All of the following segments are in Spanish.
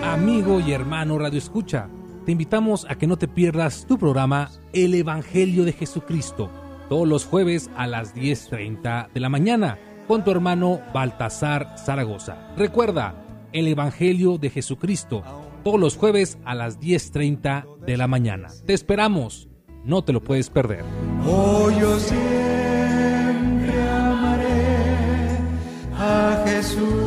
Amigo y hermano Radio Escucha, te invitamos a que no te pierdas tu programa El Evangelio de Jesucristo, todos los jueves a las 10:30 de la mañana, con tu hermano Baltasar Zaragoza. Recuerda, El Evangelio de Jesucristo, todos los jueves a las 10:30 de la mañana. Te esperamos, no te lo puedes perder. Oh, yo siempre amaré a Jesús.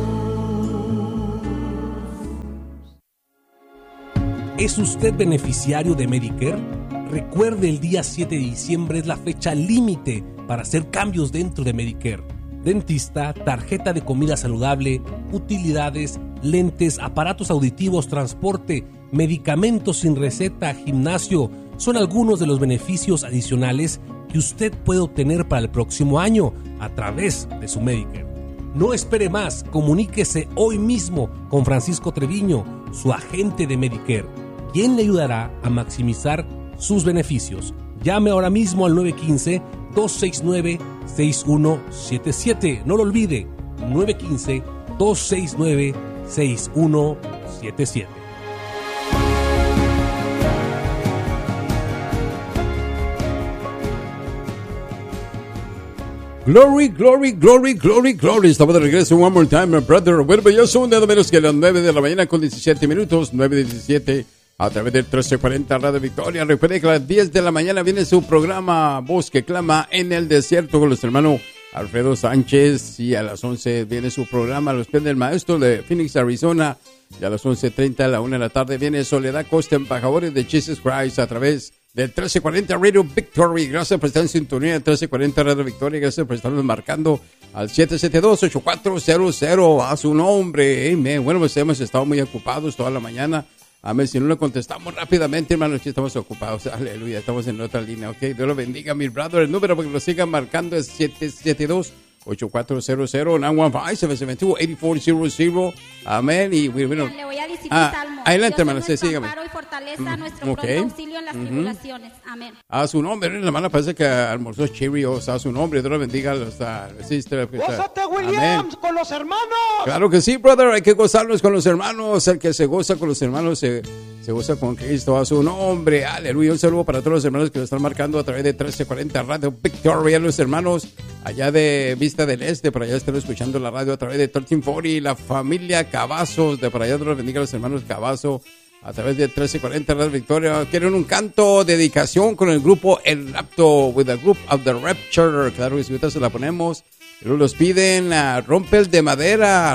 ¿Es usted beneficiario de Medicare? Recuerde, el día 7 de diciembre es la fecha límite para hacer cambios dentro de Medicare. Dentista, tarjeta de comida saludable, utilidades, lentes, aparatos auditivos, transporte, medicamentos sin receta, gimnasio, son algunos de los beneficios adicionales que usted puede obtener para el próximo año a través de su Medicare. No espere más, comuníquese hoy mismo con Francisco Treviño, su agente de Medicare, quien le ayudará a maximizar sus beneficios. Llame ahora mismo al 915-269-6177. No lo olvide, 915-269-6177. Glory, glory, glory, glory, glory. Estamos de regreso one more time, my brother. Bueno, ya son nada menos que las 9 de la mañana con 17 minutos, 9:17, a través del 1340 Radio Victoria. Recuerde que a las 10 de la mañana viene su programa Voz que Clama en el Desierto con nuestro hermano Alfredo Sánchez. Y a las 11 viene su programa Los Pies del Maestro de Phoenix, Arizona. Y a las 11:30, a la 1 de la tarde, viene Soledad Costa, embajadores de Jesus Christ, a través del 1340 Radio Victory. Gracias por estar en sintonía del 1340 Radio Victoria. Gracias por estarnos marcando al 772-8400 a su nombre. Amen. Bueno, pues hemos estado muy ocupados toda la mañana. Amén. Si no lo contestamos rápidamente, hermanos, si estamos ocupados. Aleluya. Estamos en otra línea. Ok. Dios lo bendiga, mi brother. El número para que lo sigan marcando es 772-8400 915-772-8400. Amén. Y bueno, le voy a decir un salmo. Adelante, hermano. Sí, sígame. Y fortaleza, nuestro pronto auxilio en las tribulaciones. Amén. A su nombre, la hermana parece que almorzó Cheerios. A su nombre, Dios lo bendiga. ¡Gózate, Williams, amén, con los hermanos! Claro que sí, brother. Hay que gozarnos con los hermanos. El que se goza con los hermanos se goza con Cristo. A su nombre, aleluya. Un saludo para todos los hermanos que lo están marcando a través de 1340 Radio Victoria. Los hermanos allá de Vista del Este, por allá están escuchando la radio a través de 1340. La familia Cavazos, de por allá, Dios los bendiga a los hermanos Cavazo a través de 1340 Radio Victoria. Quieren un canto, dedicación con el grupo El Rapto, with the group of the Rapture. Claro que si ahorita se la ponemos. Pero los piden a rompe el de madera.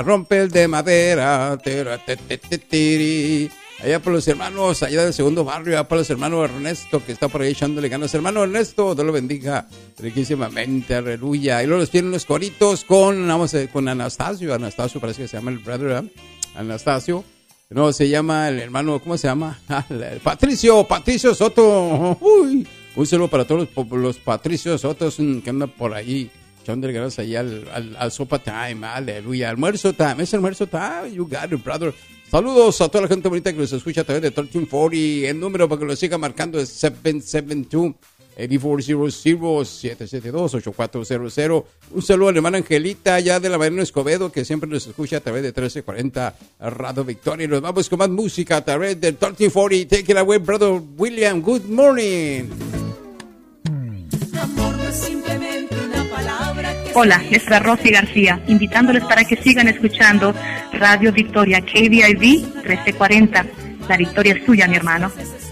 Allá por los hermanos, allá del segundo barrio, allá por los hermanos Ernesto, que está por ahí echándole ganas. Hermano Ernesto, Dios lo bendiga riquísimamente, aleluya. Y luego los tienen los coritos con Anastasio. Anastasio parece que se llama el brother, ¿eh? Anastasio. No, se llama el hermano, ¿cómo se llama? Patricio Soto. Uy, un saludo para todos los Patricios Sotos que andan por ahí echándole ganas ahí al sopa time, aleluya. Almuerzo time, es almuerzo time, you got it, brother. Saludos a toda la gente bonita que nos escucha a través de 1340. El número para que lo siga marcando es 772-8400. Un saludo a la hermana Angelita allá de la Marina Escobedo, que siempre nos escucha a través de 1340 Radio Victoria. Y nos vamos con más música a través del 1340. Take it away, brother William. Good morning. Amor no es simplemente una palabra que... Hola, nuestra Rosy García, invitándoles para que sigan escuchando Radio Victoria KBIV 1340. La victoria es suya, mi hermano.